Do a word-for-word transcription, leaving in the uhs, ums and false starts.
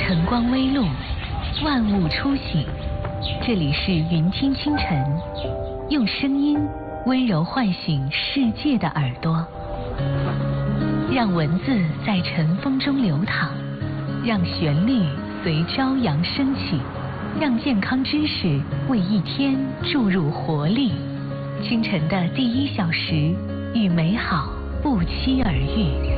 晨光微露，万物初醒。这里是云听清晨，用声音温柔唤醒世界的耳朵，让文字在晨风中流淌，让旋律随朝阳升起，让健康知识为一天注入活力。清晨的第一小时，与美好不期而遇。